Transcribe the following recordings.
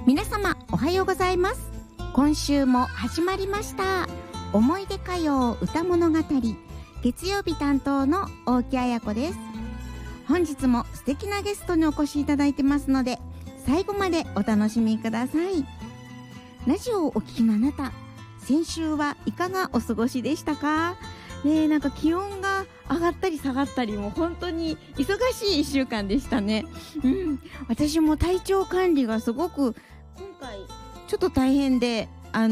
皆様おはようございます。今週も始まりました思い出歌謡歌物語、月曜日担当の大木彩子です。本日も素敵なゲストにお越しいただいてますので、最後までお楽しみください。ラジオをお聞きのあなた、先週はいかがお過ごしでしたかね。なんか気温が上がったり下がったり、もう本当に忙しい1週間でしたね。私も体調管理がすごく今回ちょっと大変で、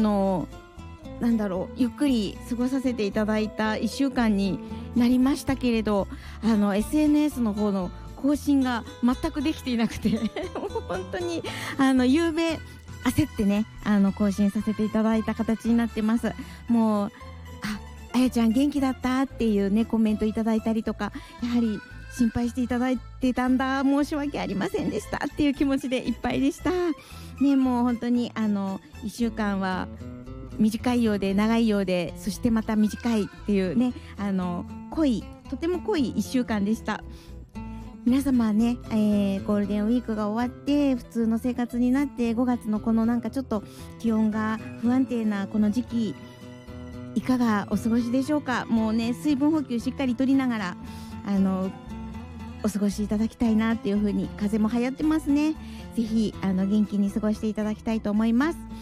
ゆっくり過ごさせていただいた1週間になりましたけれど、SNS の方の更新が全くできていなくてもう本当に夕べ焦ってね、更新させていただいた形になってます。もうあやちゃん元気だったっていうねコメントいただいたりとか、やはり心配していただいてたんだ、申し訳ありませんでしたっていう気持ちでいっぱいでしたね。もう本当に1週間は短いようで長いようで、そしてまた短いっていうね、とても濃い1週間でした。皆様はね、ゴールデンウィークが終わって普通の生活になって、5月のこのなんかちょっと気温が不安定なこの時期、いかがお過ごしでしょうか。もうね、水分補給しっかりとりながらお過ごしいただきたいなっていう風に、風も流行ってますね。ぜひ元気に過ごしていただきたいと思います。